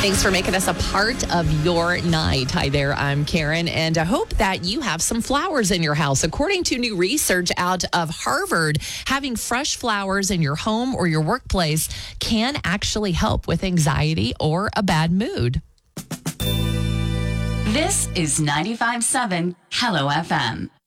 Thanks for making us a part of your night. Hi there, I'm Karen, and I hope that you have some flowers in your house. According to new research out of Harvard, having fresh flowers in your home or your workplace can actually help with anxiety or a bad mood. This is 95.7 Hello FM.